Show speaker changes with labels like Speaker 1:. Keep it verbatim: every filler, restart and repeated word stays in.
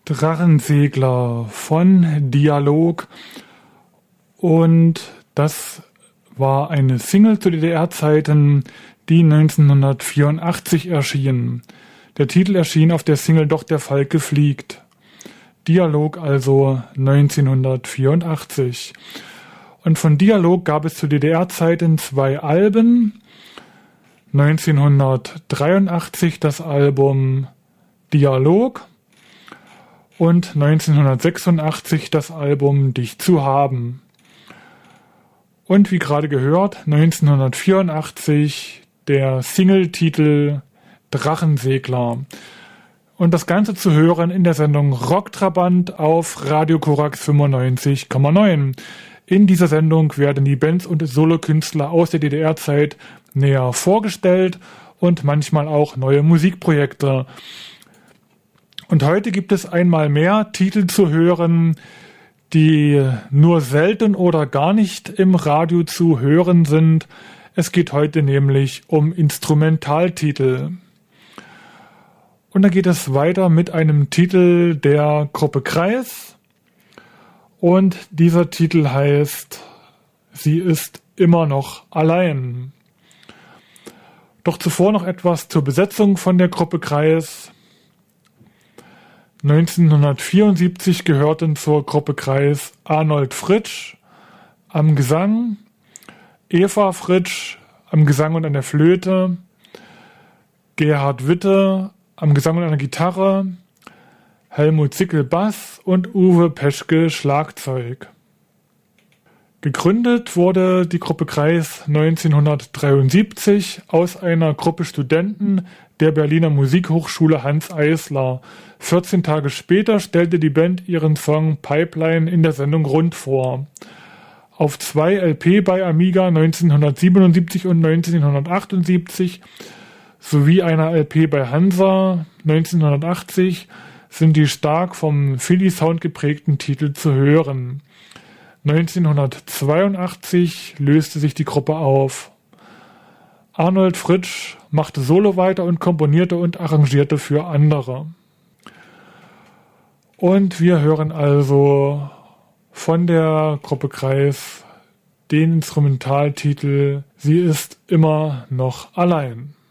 Speaker 1: Drachensegler von Dialog, und das war eine Single zu D D R-Zeiten, die neunzehnhundertvierundachtzig erschien. Der Titel erschien auf der Single Doch der Falke fliegt. Dialog also neunzehnhundertvierundachtzig. Und von Dialog gab es zu D D R-Zeiten zwei Alben. neunzehnhundertdreiundachtzig das Album Dialog und neunzehnhundertsechsundachtzig das Album Dich zu haben. Und wie gerade gehört, neunzehnhundertvierundachtzig der Singletitel Drachensegler. Und das Ganze zu hören in der Sendung Rocktrabant auf Radio Korax fünfundneunzig Komma neun. In dieser Sendung werden die Bands und Solokünstler aus der D D R-Zeit näher vorgestellt und manchmal auch neue Musikprojekte. Und heute gibt es einmal mehr Titel zu hören, die nur selten oder gar nicht im Radio zu hören sind. Es geht heute nämlich um Instrumentaltitel. Und dann geht es weiter mit einem Titel der Gruppe Kreis. Und dieser Titel heißt Sie ist immer noch allein. Doch zuvor noch etwas zur Besetzung von der Gruppe Kreis. neunzehnhundertvierundsiebzig gehörten zur Gruppe Kreis Arnold Fritsch am Gesang, Eva Fritsch am Gesang und an der Flöte, Gerhard Witte am Gesang und an der Gitarre, Helmut Zickel Bass und Uwe Peschke Schlagzeug. Gegründet wurde die Gruppe Kreis neunzehnhundertdreiundsiebzig aus einer Gruppe Studenten der Berliner Musikhochschule Hanns Eisler. vierzehn Tage später stellte die Band ihren Song Pipeline in der Sendung Rund vor. Auf zwei L P bei Amiga neunzehnhundertsiebenundsiebzig und neunzehnhundertachtundsiebzig sowie einer L P bei Hansa neunzehnhundertachtzig sind die stark vom Philly-Sound geprägten Titel zu hören. neunzehnhundertzweiundachtzig löste sich die Gruppe auf. Arnold Fritsch machte Solo weiter und komponierte und arrangierte für andere. Und wir hören also von der Gruppe Kreis den Instrumentaltitel Sie ist immer noch allein.